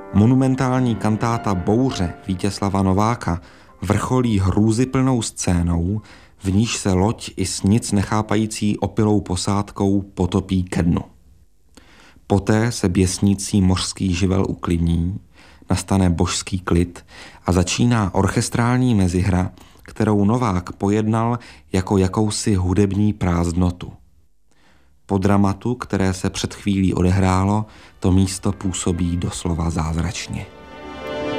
Monumentální kantáta Bouře Vítězslava Nováka vrcholí hrůzyplnou scénou, v níž se loď i s nic nechápající opilou posádkou potopí ke dnu. Poté se běsnící mořský živel uklidní, nastane božský klid a začíná orchestrální mezihra, kterou Novák pojednal jako jakousi hudební prázdnotu. Po dramatu, které se před chvílí odehrálo, to místo působí doslova zázračně.